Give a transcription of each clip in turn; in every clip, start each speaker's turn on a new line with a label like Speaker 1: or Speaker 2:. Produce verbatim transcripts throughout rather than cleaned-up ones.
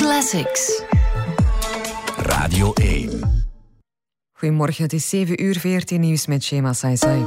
Speaker 1: Classics.
Speaker 2: Radio één.
Speaker 3: Goedemorgen, het is zeven uur veertien nieuws met Shema Saisai.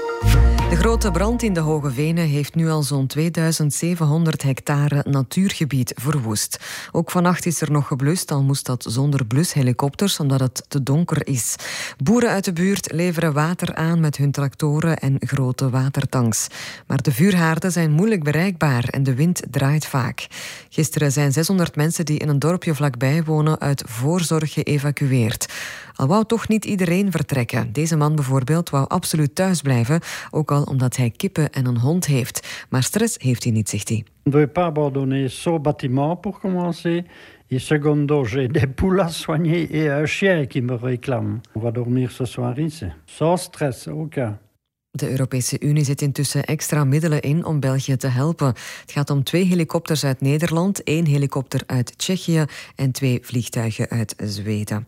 Speaker 3: De grote brand in de Hoge Venen heeft nu al zo'n tweeduizend zevenhonderd hectare natuurgebied verwoest. Ook vannacht is er nog geblust, al moest dat zonder blushelikopters omdat het te donker is. Boeren uit de buurt leveren water aan met hun tractoren en grote watertanks. Maar de vuurhaarden zijn moeilijk bereikbaar en de wind draait vaak. Gisteren zijn zeshonderd mensen die in een dorpje vlakbij wonen uit voorzorg geëvacueerd. Al wou toch niet iedereen vertrekken. Deze man bijvoorbeeld wou absoluut thuis blijven, ook al omdat hij kippen en een hond heeft. Maar stress heeft hij niet, zegt hij.
Speaker 4: On ne doit pas abandonner ce bâtiment pour commencer. Et secondo, j'ai des poules à soigner et un chien qui me réclame. On va dormir ce soir ici. Sans stress, aucun.
Speaker 3: De Europese Unie zet intussen extra middelen in om België te helpen. Het gaat om twee helikopters uit Nederland, één helikopter uit Tsjechië en twee vliegtuigen uit Zweden.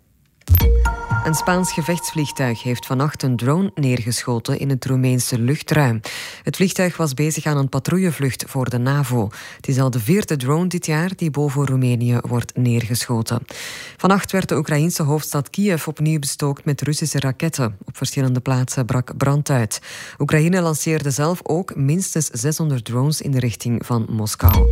Speaker 3: Een Spaans gevechtsvliegtuig heeft vannacht een drone neergeschoten in het Roemeense luchtruim. Het vliegtuig was bezig aan een patrouillevlucht voor de NAVO. Het is al de vierde drone dit jaar die boven Roemenië wordt neergeschoten. Vannacht werd de Oekraïense hoofdstad Kiev opnieuw bestookt met Russische raketten. Op verschillende plaatsen brak brand uit. Oekraïne lanceerde zelf ook minstens zeshonderd drones in de richting van Moskou.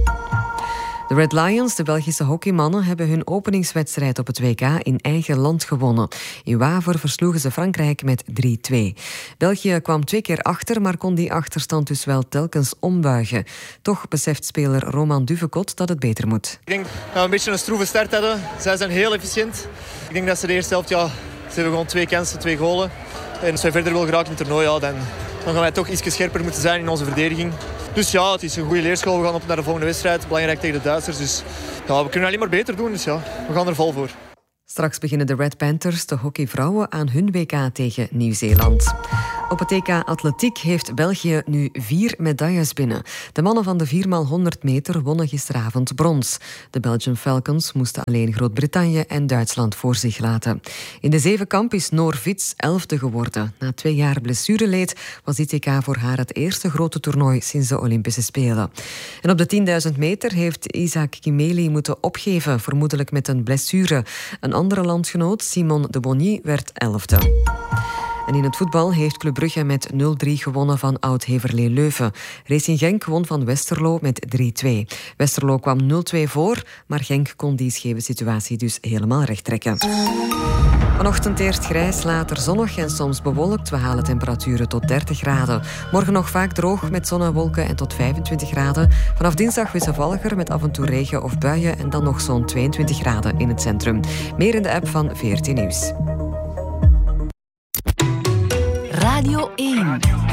Speaker 3: De Red Lions, de Belgische hockeymannen, hebben hun openingswedstrijd op het W K in eigen land gewonnen. In Waver versloegen ze Frankrijk met drie twee. België kwam twee keer achter, maar kon die achterstand dus wel telkens ombuigen. Toch beseft speler Roman Duvekot dat het beter moet.
Speaker 5: Ik denk dat we een beetje een stroeve start hadden. Zij zijn heel efficiënt. Ik denk dat ze de eerste helft, ja, ze hebben gewoon twee kansen, twee golen. En als wij verder willen geraken in het toernooi, ja, dan, dan gaan wij toch iets scherper moeten zijn in onze verdediging. Dus ja, het is een goede leerschool. We gaan op naar de volgende wedstrijd. Belangrijk tegen de Duitsers. Dus ja, we kunnen alleen maar beter doen. Dus ja, we gaan er vol voor.
Speaker 3: Straks beginnen de Red Panthers, de hockeyvrouwen, aan hun W K tegen Nieuw-Zeeland. Op het E K Atletiek heeft België nu vier medailles binnen. De mannen van de vier maal honderd meter wonnen gisteravond brons. De Belgian Falcons moesten alleen Groot-Brittannië en Duitsland voor zich laten. In de zevenkamp is Noor Vits elfde geworden. Na twee jaar blessureleed was dit E K voor haar het eerste grote toernooi sinds de Olympische Spelen. En op de tienduizend meter heeft Isaac Kimeli moeten opgeven, vermoedelijk met een blessure. Een andere landgenoot, Simon de Bonny, werd elfde. En in het voetbal heeft Club Brugge met nul drie gewonnen van Oud-Heverlee Leuven. Racing Genk won van Westerlo met drie twee. Westerlo kwam nul twee voor, maar Genk kon die scheve situatie dus helemaal rechttrekken. Vanochtend eerst grijs, later zonnig en soms bewolkt. We halen temperaturen tot dertig graden. Morgen nog vaak droog met zon en wolken en tot vijfentwintig graden. Vanaf dinsdag wisselvalliger met af en toe regen of buien en dan nog zo'n tweeëntwintig graden in het centrum. Meer in de app van veertien Nieuws.
Speaker 1: Radio één.